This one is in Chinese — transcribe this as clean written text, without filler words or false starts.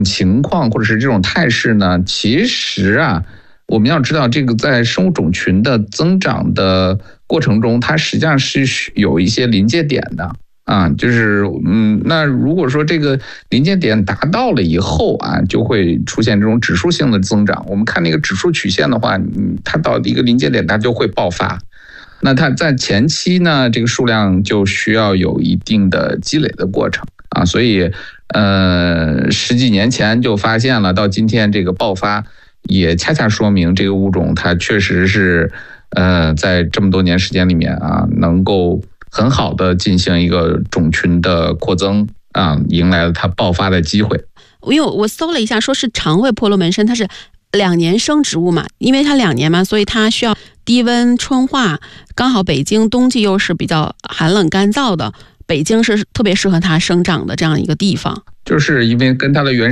情况或者是这种态势呢，其实啊，我们要知道这个在生物种群的增长的过程中，它实际上是有一些临界点的。就是那如果说这个临界点达到了以后啊，就会出现这种指数性的增长。我们看那个指数曲线的话，它到一个临界点它就会爆发。那它在前期呢，这个数量就需要有一定的积累的过程啊，所以十几年前就发现了，到今天这个爆发也恰恰说明这个物种它确实是在这么多年时间里面啊，能够很好的进行一个种群的扩增啊，迎来了它爆发的机会。 因为我搜了一下，说是长尾婆罗门参，它是2年生植物嘛，因为它2年嘛，所以它需要低温春化。刚好北京冬季又是比较寒冷干燥的，北京是特别适合它生长的这样一个地方。 就是因为跟它的原